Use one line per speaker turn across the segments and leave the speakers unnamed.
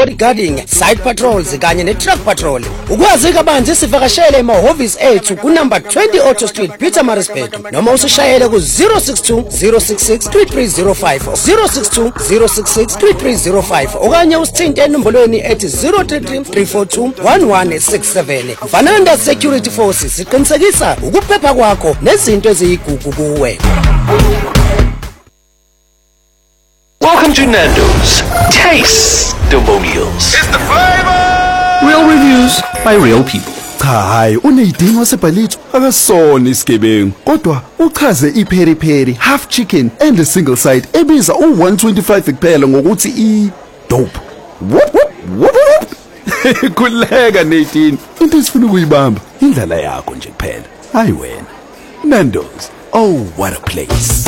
bodyguarding, side patrols kanye ne-truck patrol. Ukwazi kabanzi sivakashele emahhovisi ethu kunumber 20 Auto Street, Pietermaritzburg, noma usishayele ku 062 066 3305 062 066 3305 okanye usithinte enombolweni ethi 033 342 1167. Vananda Security Forces siqinisekisa ukuphepha kwakho nezinto eziyigugu kuwe.
Welcome to Nando's. Taste the meals.
It's the flavor.
Real reviews by real people.
Cha hayi uneyidingo wasebhalitho akasona isigebengu kodwa uchaze ipheri pheri half chicken and a single side ebiza u125 kuphela ngokuthi I dope. What? Kuleka Nadine. Into esifuna ukuyibamba indlela yakho nje kuphela. Hayi wena. Nando's. Oh what a place.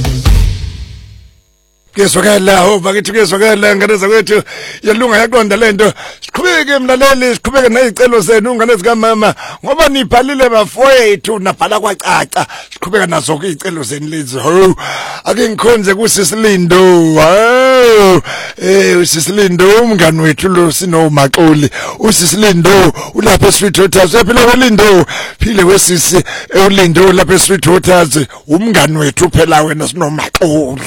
Kezwakala bakithi kezwakala ngane zakwethu yalunga yaqonda lento siqhubeke mlaleli siqhubeke nezicelo zenu ngane zika mama ngoba nibhalile bafowethu nabhala kwacaca siqhubeka nazo ke izicelo zenu lezi ake ngikhonze kuSisilindo uSisilindo umngani wethu lo sinoMaxoli uSisilindo ulapha eSweet Waters yaphila kwelindo phile wesisi uLindo lapha eSweet Waters umngani wethu phela wena sinoMaxoli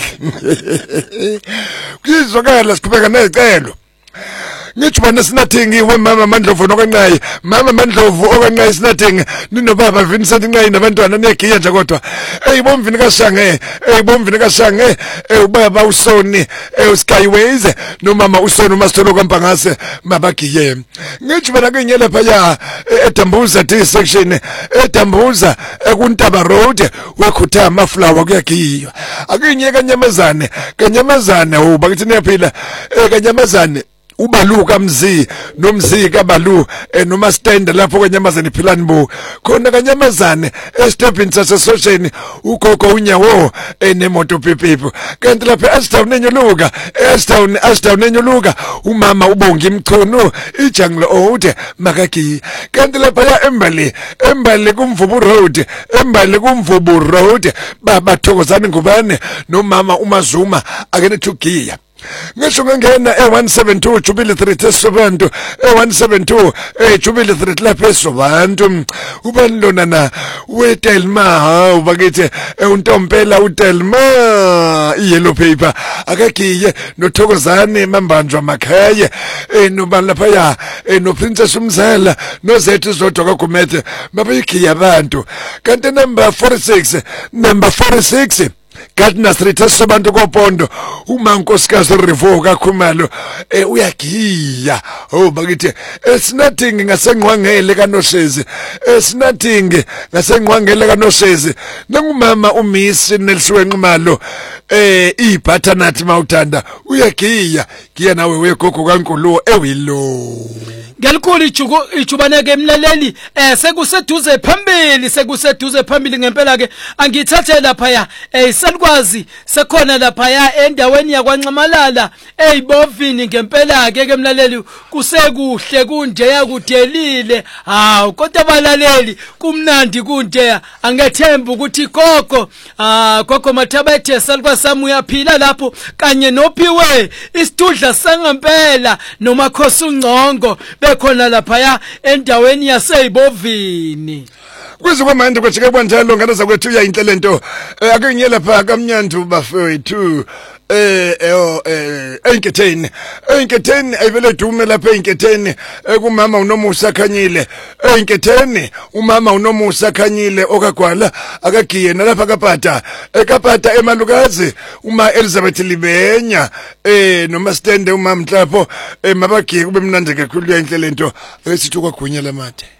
kuzokala siqhubeka nezicelo ngithi bana sinathingi wemama Mandlovu nokwenqayi mama Mandlovu okwenqayi sinathingi ninobaba Vincent Nqayi nabantwana niyagiya nje kodwa eyibomvini kaShange ubaba uSoni uSkyways nomama uSoni uMasitholo kaMpangase mabagiye ngithi bana kenyela phaya eDambuza D section eDambuza kuNtaba Road weKhuthama Flower kuyagiywa akinye Kanyamazane bakithi niyaphila Kanyamazane ubaluka mzi nomzi kabalu noma stand lapho kwenyamazane iphilani bo khona kanyamazane estepin sasesocial ugogo unyawo nemoto pipipo kanti lapha Ashtown enyoluka umama ubonga imchono iJungle Ode makaki kanti lapha ya Embali kumvubu road baba Thokozani Ngubane nomama uMazuma akene thugiya ngisho ngena e172 Jubilee 3 eSobantu e172 Jubilee 3 lapha eSobantu ubani lona na weTelma ubakithi uNtompela uTelma iYellow Paper akagiye noThokozane Mambanjwa Makhaye nobani lapha ya noPrincess Umzala noZethu Zodwa kaGumede mabayigiya abantu kanti number 46 Gardner Street eSobantu koPondo uMankosikazi Rivoka Khumalo uyagiya bakithi esinathing ngasengqwangele kaNoshezi esinathing ngasengqwangele kaNoshezi nangumama uMiss Nelsiwe Nqumalo iButternut mawuthanda uyagiya giya nawe wegogo kaNkuluwo ewilo
ngelikhulu ijubaneke emlaleli sekuseduze phambili ngempela ke angithathe lapha ya isalukwazi sekhona lapha ya endaweni yakwaNcamalala eyibovini ngempela ke emlaleli kusekuhle kunje yakudelile kodwa abalaleli kumnandi kunje angethemba ukuthi gogo Mathabethe salukwazi sami uyaphila lapho kanye nophiwe isithudla sangempela nomakhosi uNgcongo bekhona lapha ya endaweni yaseyibovini
kuze manje kwethu kwanjalo ngane zakwethu uyayinhle lento ake ngiyela pha kaMnyandu bafowethu enketheni ayivele dume lapha enketheni kumama uNomusa Khanyile enketheni umama uNomusa Khanyile okagwala akagiye nalapha kapata emalukazi uma Elizabeth Libenya noma stende uma Mhlapho mabagiye kube mnandi kakhulu uyayinhle lento esithi kwagunya lamathe